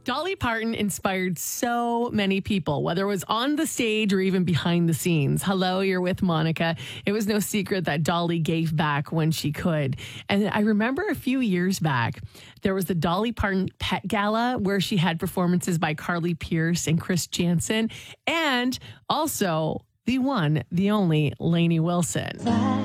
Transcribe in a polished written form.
Dolly Parton inspired so many people, whether it was on the stage or even behind the scenes. Hello, you're with Monica. It was no secret that Dolly gave back when she could. And I remember a few years back, there was the Dolly Parton Pet Gala where she had performances by Carly Pearce and Chris Jansen, and also the one, the only Lainey Wilson.